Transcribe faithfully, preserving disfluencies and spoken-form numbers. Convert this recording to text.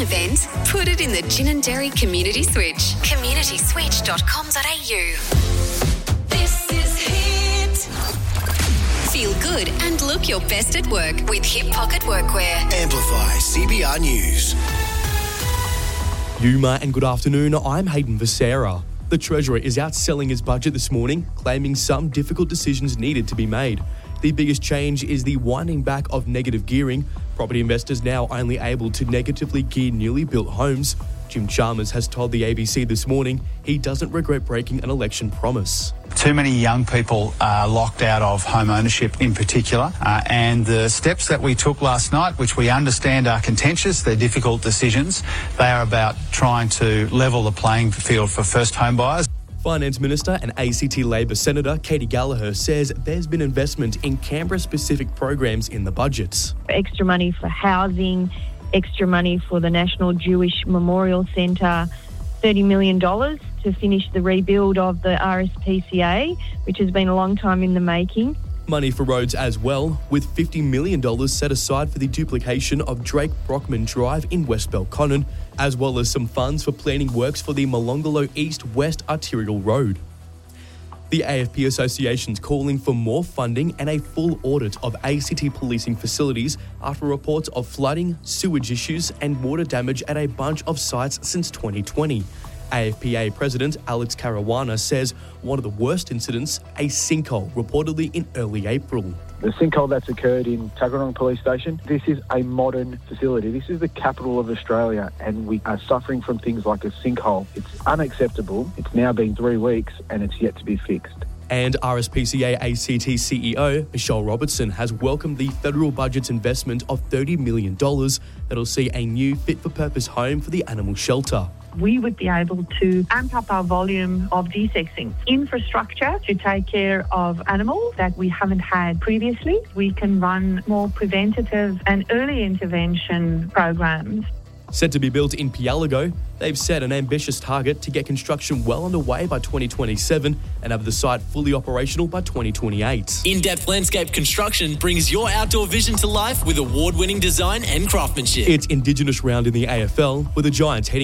event? Put it in the Gin and Dairy Community Switch. community switch dot com dot a u. This is Hit. Feel good and look your best at work with Hip Pocket Workwear. Amplify C B R News. Yuma and good afternoon, I'm Hayden Visera. The Treasurer is out selling his budget this morning, claiming some difficult decisions needed to be made. The biggest change is the winding back of negative gearing. Property investors now only able to negatively gear newly built homes. Jim Chalmers has told the A B C this morning he doesn't regret breaking an election promise. Too many young people are locked out of home ownership in particular, uh, and the steps that we took last night, which we understand are contentious, they're difficult decisions, they are about trying to level the playing field for first home buyers. Finance Minister and A C T Labor Senator Katie Gallagher says there's been investment in Canberra-specific programs in the budget. Extra money for housing, extra money for the National Jewish Memorial Centre, thirty million dollars to finish the rebuild of the R S P C A, which has been a long time in the making. Money for roads as well, with fifty million dollars set aside for the duplication of Drake Brockman Drive in West Belconnen, as well as some funds for planning works for the Molonglo East-West Arterial Road. The A F P Association's calling for more funding and a full audit of A C T policing facilities after reports of flooding, sewage issues and water damage at a bunch of sites since twenty twenty. A F P A President Alex Caruana says one of the worst incidents, a sinkhole reportedly in early April. The sinkhole that's occurred in Tuggeranong Police Station, this is a modern facility. This is the capital of Australia and we are suffering from things like a sinkhole. It's unacceptable. It's now been three weeks and it's yet to be fixed. And R S P C A A C T C E O Michelle Robertson has welcomed the federal budget's investment of thirty million dollars that'll see a new fit-for-purpose home for the animal shelter. We would be able to amp up our volume of desexing. Infrastructure to take care of animals that we haven't had previously. We can run more preventative and early intervention programs. Set to be built in Pialago, they've set an ambitious target to get construction well underway by twenty twenty-seven and have the site fully operational by twenty twenty-eight. In-depth landscape construction brings your outdoor vision to life with award-winning design and craftsmanship. It's Indigenous round in the A F L, with the Giants heading